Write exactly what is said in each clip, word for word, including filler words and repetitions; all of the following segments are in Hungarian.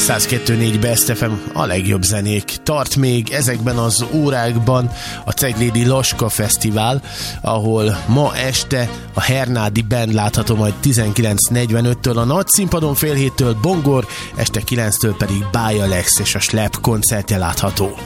száz kettő négy Best ef em, a legjobb zenék. Tart még ezekben az órákban a Ceglédi Laska Fesztivál, ahol ma este a Hernádi Band látható majd tizenkilenc negyvenöttől, a nagy színpadon fél héttől Bongor, este kilenctől pedig Bájalex és a Slep koncertje látható.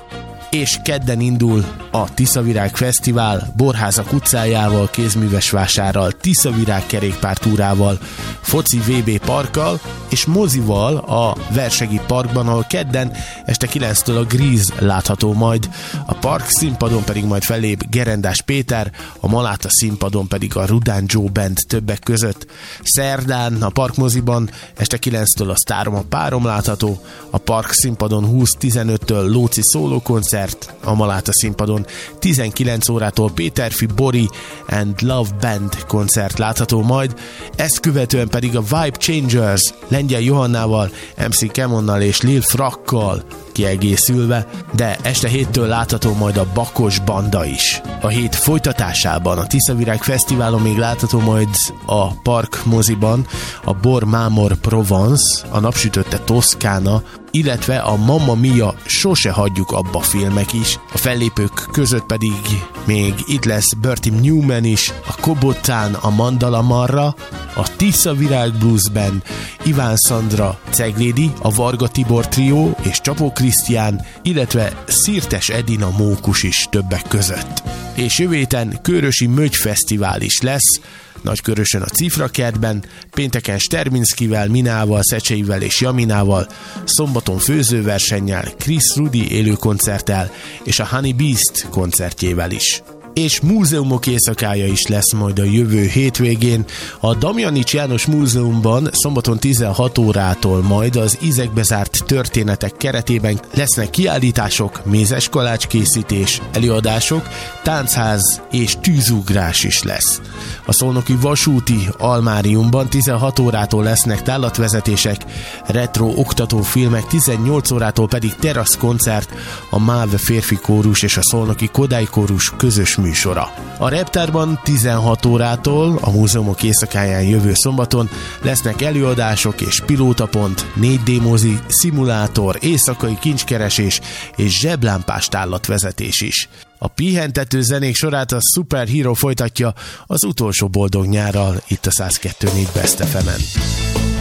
És kedden indul a Tiszavirág Fesztivál Borházak utcájával, kézműves vásárral, Tiszavirág kerékpártúrával, foci vé bé parkkal és mozival a Versegi Parkban, ahol kedden este kilenctől a Grease látható majd. A park színpadon pedig majd fellép Gerendás Péter, a Maláta színpadon pedig a Rudán Joe Band többek között. Szerdán a parkmoziban este kilenctől a Sztárom a párom látható, a park színpadon húsz tizenöttől Lóci szólókoncert, a Maláta színpadon tizenkilenc órától Péterfi Bori and Love Band koncert látható majd, ezt követően pedig a Vibe Changers Lengyel Johannával, em cé Kemonnal és Lil Frakkal kiegészülve, de este héttől látható majd a Bakos Banda is. A hét folytatásában a Tiszavirág Fesztiválon még látható majd a Park moziban a Bor Mámor Provence, a Napsütötte Toszkána, illetve a Mamma Mia Sose hagyjuk abba filmek is. A fellépők között pedig még itt lesz Bertie Newman is, a Kobotán, a Mandala Marra, a Tiszavirág Blues Band, Iván Szandra Ceglédi, a Varga Tibor Trió és Csapó Krisztián, illetve Szirtes Edina Mókus is többek között. És jövő héten Kőrösi Mögy Fesztivál is lesz, Nagykörösön a Cifrakertben, pénteken Sterminszkivel, Minával, Szecseivel és Jaminával, szombaton főzőversennyel, Chris Rudi élőkoncerttel és a Honey Beast koncertjével is. És múzeumok éjszakája is lesz majd a jövő hétvégén. A Damjanics János Múzeumban szombaton tizenhat órától majd az ízekbe zárt történetek keretében lesznek kiállítások, mézes kalácskészítés, előadások, táncház és tűzugrás is lesz. A Szolnoki Vasúti Almáriumban tizenhat órától lesznek tállatvezetések, retro oktatófilmek, tizennyolc órától pedig teraszkoncert, a MÁV férfi kórus és a Szolnoki Kodály kórus közös műsora. A Reptárban tizenhat órától a múzeumok éjszakáján jövő szombaton lesznek előadások és pilótapont, négy dé mozi, szimulátor, éjszakai kincskeresés és zseblámpás tállatvezetés is. A pihentető zenék sorát a Super Hero folytatja az utolsó boldog nyárral itt a száz kettő négy Best ef emen.